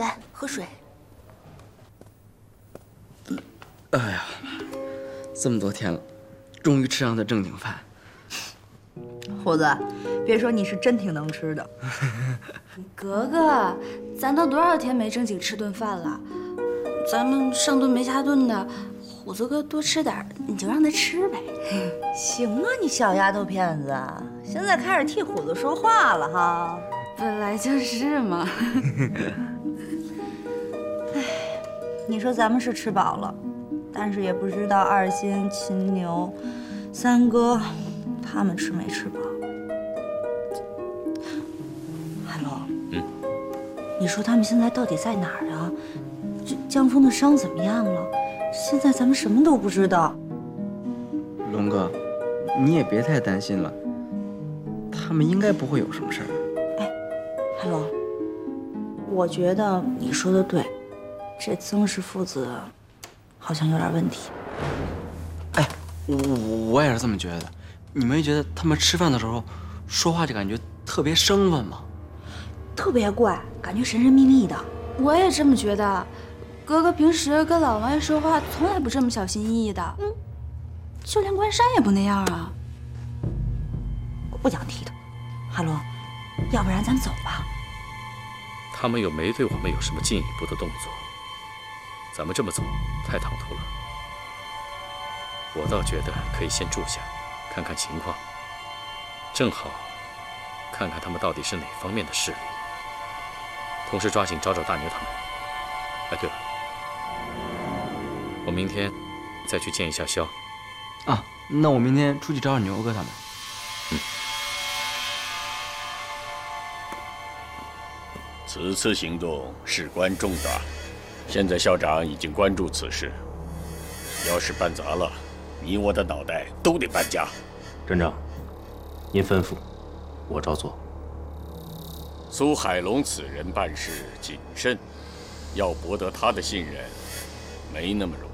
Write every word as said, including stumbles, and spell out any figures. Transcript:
来喝水。 哎呀，这么多天了，终于吃上顿正经饭。 虎子，别说你是真挺能吃的。 格格，咱都多少天没正经吃顿饭了，咱们上顿没下顿的，虎子哥多吃点，你就让他吃呗。 行啊，你小丫头片子，现在开始替虎子说话了哈。 本来就是嘛。 哎，你说咱们是吃饱了，但是也不知道二仙、秦牛、三哥他们吃没吃饱。海龙， 嗯， 你说他们现在到底在哪儿啊？这江峰的伤怎么样了？现在咱们什么都不知道。 龙哥，你也别太担心了，他们应该不会有什么事儿。 海龙，我觉得你说的对，这曾氏父子好像有点问题。 哎，我我也是这么觉得。你没觉得他们吃饭的时候说话就感觉特别生分吗？ 特别怪，感觉神神秘秘的。 我也这么觉得。哥哥平时跟老王爷说话从来不这么小心翼翼的，嗯，就连关山也不那样啊。 我不想提他。海龙，要不然咱走吧。 他们又没对我们有什么进一步的动作，咱们这么走太唐突了。我倒觉得可以先住下，看看情况，正好看看他们到底是哪方面的势力，同时抓紧找找大牛他们。哎，对了，我明天再去见一下萧。 啊，那我明天出去找找牛哥他们。 嗯。 此次行动事关重大，现在校长已经关注此事，要是办砸了，你我的脑袋都得搬家。 镇长，您吩咐，我照做。 苏海龙此人办事谨慎，要博得他的信任，没那么容易。